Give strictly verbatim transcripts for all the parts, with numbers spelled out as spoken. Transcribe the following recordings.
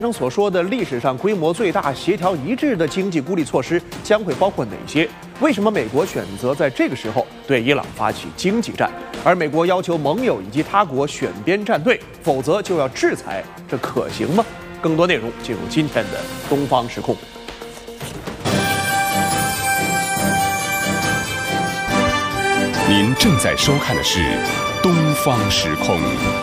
生所说的历史上规模最大、协调一致的经济孤立措施将会包括哪些？为什么美国选择在这个时候对伊朗发起经济战？而美国要求盟友以及他国选边站队，否则就要制裁，这可行吗？更多内容进入今天的东方时空。 您正在收看的是东方时空。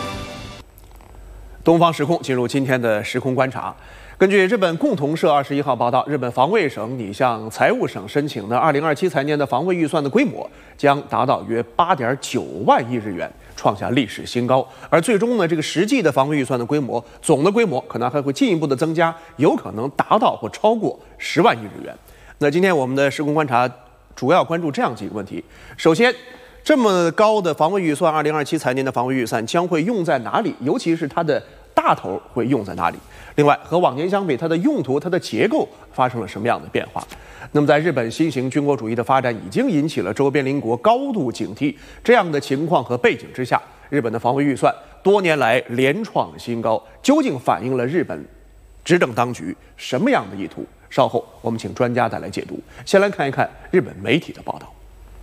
东方时空进入今天的时空观察。根据日本共同社二十一号报道，日本防卫省拟向财务省申请的二零二七财年的防卫预算的规模将达到约八点九万亿日元，创下历史新高。而最终呢，这个实际的防卫预算的规模，总的规模可能还会进一步的增加，有可能达到或超过十万亿日元。那今天我们的时空观察主要关注这样几个问题。首先，这么高的防卫预算，二零二七财年的防卫预算将会用在哪里？尤其是它的大头会用在哪里？另外，和往年相比，它的用途、它的结构发生了什么样的变化？那么，在日本新型军国主义的发展已经引起了周边邻国高度警惕，这样的情况和背景之下，日本的防卫预算多年来连创新高，究竟反映了日本执政当局什么样的意图？稍后我们请专家带来解读。先来看一看日本媒体的报道。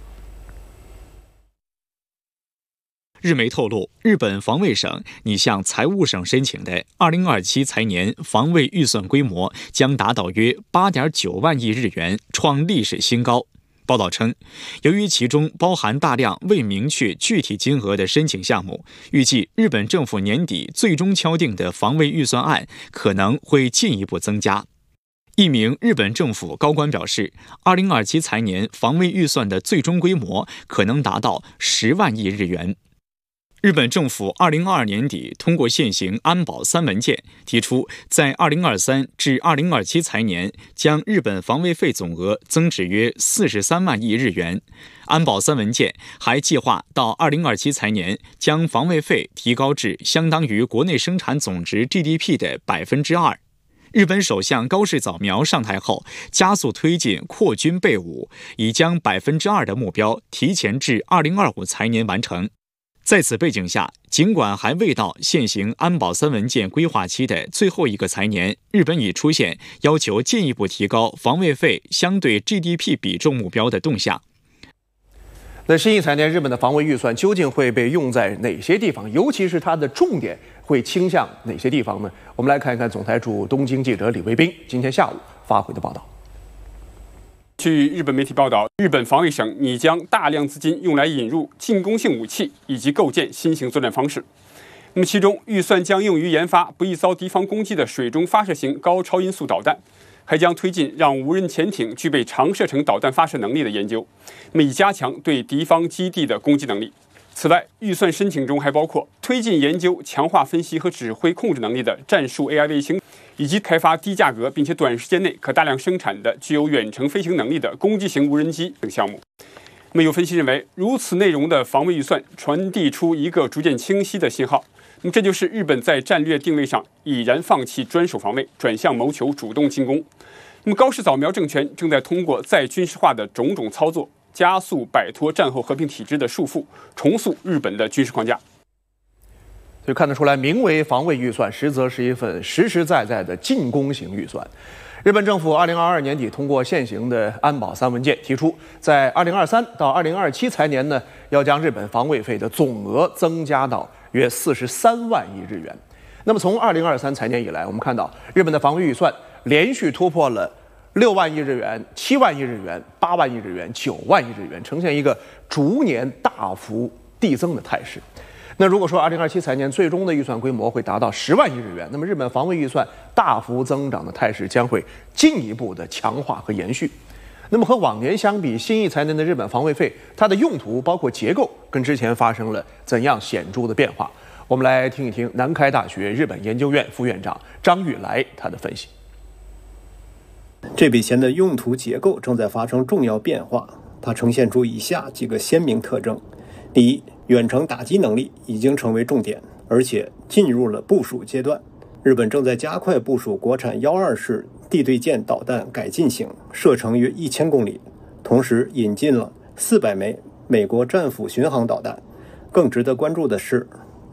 日媒透露，日本防卫省拟向财务省申请的二零二七财年防卫预算规模将达到约八点九万亿日元，创历史新高。报道称，由于其中包含大量未明确具体金额的申请项目，预计日本政府年底最终敲定的防卫预算案可能会进一步增加。一名日本政府高官表示，二零二七财年防卫预算的最终规模可能达到十万亿日元。日本政府二零二二年底通过现行安保三文件，提出在二零二三至二零二七财年将日本防卫费总额增至约四十三万亿日元。安保三文件还计划到二零二七财年将防卫费提高至相当于国内生产总值 G D P 的百分之二。日本首相高市早苗上台后，加速推进扩军备武，已将百分之二的目标提前至二零二五财年完成。在此背景下，尽管还未到现行安保三文件规划期的最后一个财年，日本已出现要求进一步提高防卫费相对 G D P 比重目标的动向。 那新一财年日本的防卫预算究竟会被用在哪些地方？尤其是它的重点会倾向哪些地方呢？我们来看一看总台驻东京记者李卫兵今天下午发回的报道。 据日本媒体报道，日本防卫省拟将大量资金用来引入进攻性武器以及构建新型作战方式。那么，其中预算将用于研发不易遭敌方攻击的水中发射型高超音速导弹，还将推进让无人潜艇具备长射程导弹发射能力的研究，那么以加强对敌方基地的攻击能力。此外，预算申请中还包括推进研究强化分析和指挥控制能力的战术 A I 卫星，以及开发低价格并且短时间内可大量生产的具有远程飞行能力的攻击型无人机等项目。那么有分析认为，如此内容的防卫预算传递出一个逐渐清晰的信号，那么这就是日本在战略定位上已然放弃专守防卫，转向谋求主动进攻。那么高市早苗政权正在通过再军事化的种种操作，加速摆脱战后和平体制的束缚，重塑日本的军事框架。 所以看得出来，名为防卫预算，实则是一份实实在在的进攻型预算。日本政府二零二二年底通过现行的安保三文件，提出在二零二三到二零二七财年呢，要将日本防卫费的总额增加到约四十三万亿日元。那么从二零二三财年以来，我们看到日本的防卫预算连续突破了六万亿日元、七万亿日元、八万亿日元、九万亿日元，呈现一个逐年大幅递增的态势。那如果说二零二七财年最终的预算规模会达到十万亿日元，那么日本防卫预算大幅增长的态势将会进一步的强化和延续。那么和往年相比，新一财年的日本防卫费，它的用途包括结构跟之前发生了怎样显著的变化？我们来听一听南开大学日本研究院副院长张玉来他的分析。 这笔钱的用途结构正在发生重要变化，它呈现出以下几个鲜明特征。第一，远程打击能力已经成为重点，而且进入了部署阶段。日本正在加快部署国产幺二式地对舰导弹改进型，射程约一千公里，同时引进了四百枚美国战斧巡航导弹。更值得关注的是，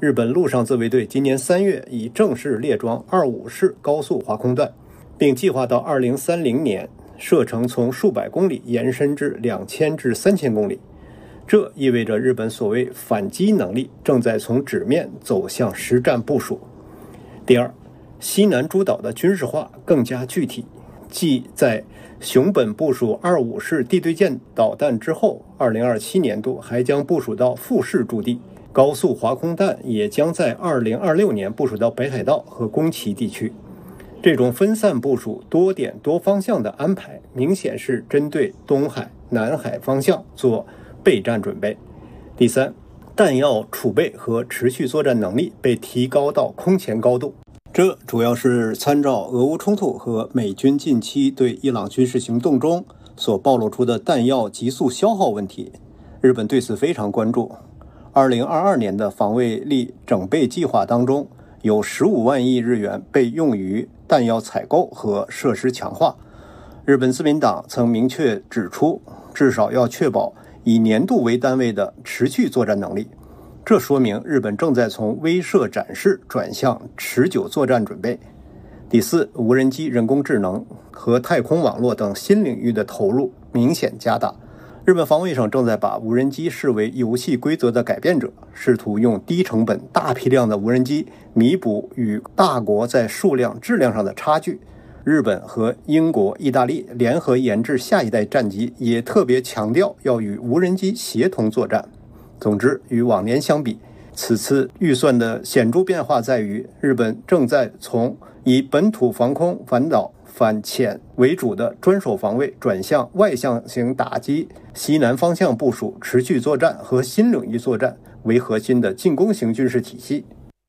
日本陆上自卫队今年三月已正式列装二五式高速滑空弹，并计划到二零三零年射程从数百公里延伸至两千至三千公里。这意味着日本所谓反击能力正在从纸面走向实战部署。第二，西南诸岛的军事化更加具体，即在熊本部署二五式地对舰导弹之后，二零二七年度还将部署到富士驻地，高速滑空弹也将在二零二六年部署到北海道和宫崎地区。这种分散部署、多点多方向的安排，明显是针对东海、南海方向做备战准备。第三，弹药储备和持续作战能力被提高到空前高度，这主要是参照俄乌冲突和美军近期对伊朗军事行动中所暴露出的弹药急速消耗问题。日本对此非常关注。二零二二年的防卫力整备计划当中，有十五万亿日元被用于弹药采购和设施强化。日本自民党曾明确指出，至少要确保以年度为单位的持续作战能力。这说明日本正在从威慑展示转向持久作战准备。第四，无人机、人工智能和太空网络等新领域的投入明显加大。日本防卫省正在把无人机视为游戏规则的改变者，试图用低成本、大批量的无人机弥补与大国在数量、质量上的差距。日本和英国、意大利联合研制下一代战机，也特别强调要与无人机协同作战。总之，与往年相比，此次预算的显著变化在于，日本正在从以本土防空、反导、反潜为主的专守防卫，转向外向型打击、西南方向部署、持续作战和新领域作战为核心的进攻型军事体系。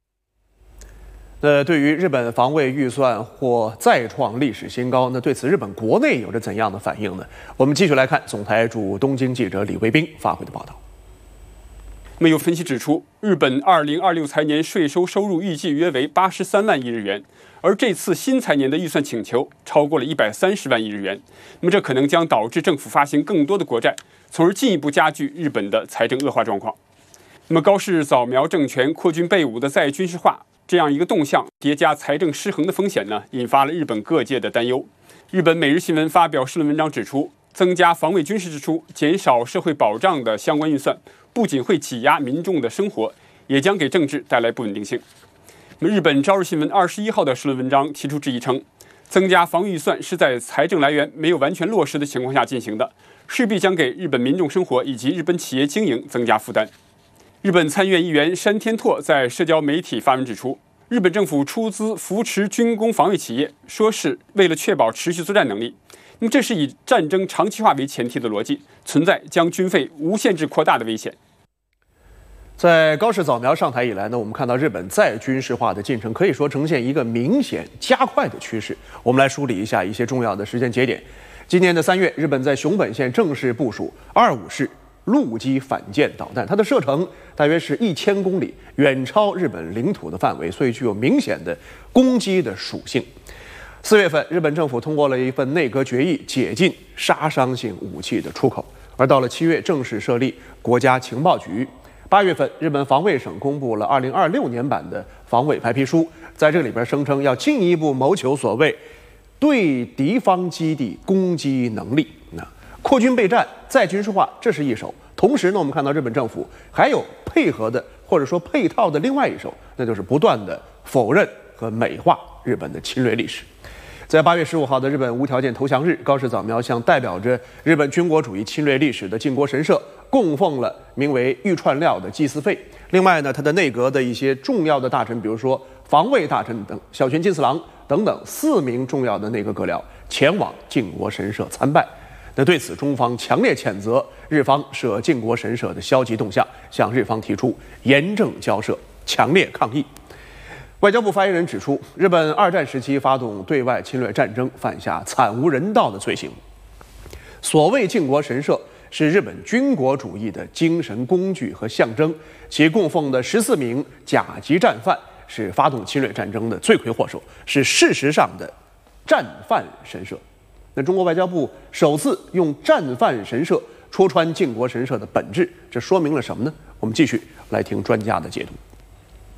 那对于日本防卫预算或再创历史新高，那对此日本国内有着怎样的反应呢？我们继续来看总台驻东京记者李卫兵发回的报道。 那么有分析指出，日本二零二六财年税收收入预计约为八十三万亿日元，而这次新财年的预算请求超过了一百三十万亿日元。那么这可能将导致政府发行更多的国债，从而进一步加剧日本的财政恶化状况。那么高市早苗政权扩军备武的再军事化这样一个动向，叠加财政失衡的风险呢，引发了日本各界的担忧。日本每日新闻发表社论文章指出，增加防卫军事支出、减少社会保障的相关预算，不仅会挤压民众的生活，也将给政治带来不稳定性。那么日本朝日新闻二十一号的社论文章提出质疑称，增加防御预算是在财政来源没有完全落实的情况下进行的，势必将给日本民众生活以及日本企业经营增加负担。日本参议院议员山天拓在社交媒体发文指出，日本政府出资扶持军工防卫企业，说是为了确保持续作战能力。那么这是以战争长期化为前提的逻辑，存在将军费无限制扩大的危险。 在高市早苗上台以来呢，我们看到日本再军事化的进程可以说呈现一个明显加快的趋势。我们来梳理一下一些重要的时间节点。今年的三月，日本在熊本县正式部署二五式陆基反舰导弹，它的射程大约是一千公里，远超日本领土的范围，所以具有明显的攻击的属性。四月份，日本政府通过了一份内阁决议，解禁杀伤性武器的出口。而到了七月，正式设立国家情报局。八月份，日本防卫省公布了二零二六年版的防卫白皮书，在这里边声称要进一步谋求所谓对敌方基地攻击能力。那扩军备战、再军事化，这是一手。同时呢，我们看到日本政府还有配合的或者说配套的另外一手，那就是不断的否认和美化日本的侵略历史。在八月十五号的日本无条件投降日，高市早苗向代表着日本军国主义侵略历史的靖国神社供奉了名为玉串料的祭祀费。另外呢，他的内阁的一些重要的大臣，比如说防卫大臣等小泉进次郎等等四名重要的内阁阁僚前往靖国神社参拜。那对此，中方强烈谴责日方涉靖国神社的消极动向，向日方提出严正交涉，强烈抗议。外交部发言人指出，日本二战时期发动对外侵略战争，犯下惨无人道的罪行。所谓靖国神社是日本军国主义的精神工具和象征，其供奉的十四名甲级战犯是发动侵略战争的罪魁祸首，是事实上的战犯神社。那中国外交部首次用战犯神社戳穿靖国神社的本质，这说明了什么呢？我们继续来听专家的解读。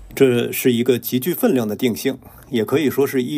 这是一个极具分量的定性，也可以说是一